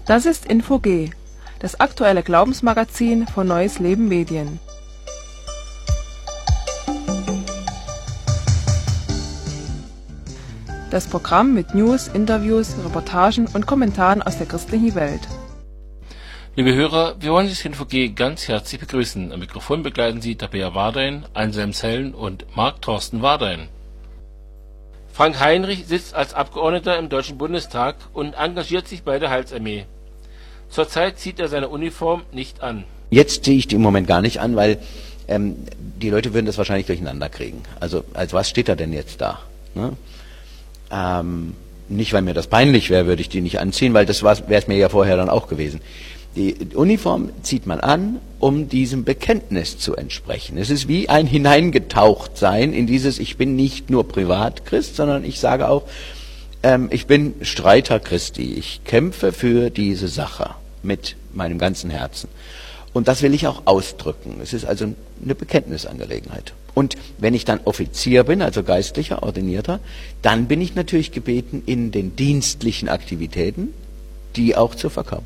Das ist Info-G, das aktuelle Glaubensmagazin von Neues Leben Medien. Das Programm mit News, Interviews, Reportagen und Kommentaren aus der christlichen Welt. Liebe Hörer, wir wollen Sie zu Info-G ganz herzlich begrüßen. Am Mikrofon begleiten Sie Tabea Wardein, Anselm Zellen und Marc Thorsten Wardein. Frank Heinrich sitzt als Abgeordneter im Deutschen Bundestag und engagiert sich bei der Heilsarmee. Zurzeit zieht er seine Uniform nicht an. Jetzt ziehe ich die im Moment gar nicht an, weil die Leute würden das wahrscheinlich durcheinander kriegen. Also als was steht er denn jetzt da? Ne? Nicht, weil mir das peinlich wäre, würde ich die nicht anziehen, weil das wäre es mir ja vorher dann auch gewesen. Die Uniform zieht man an, um diesem Bekenntnis zu entsprechen. Es ist wie ein Hineingetauchtsein in dieses, ich bin nicht nur Privatchrist, sondern ich sage auch, ich bin Streiter Christi. Ich kämpfe für diese Sache mit meinem ganzen Herzen. Und das will ich auch ausdrücken. Es ist also eine Bekenntnisangelegenheit. Und wenn ich dann Offizier bin, also Geistlicher, Ordinierter, dann bin ich natürlich gebeten, in den dienstlichen Aktivitäten die auch zu verkörpern.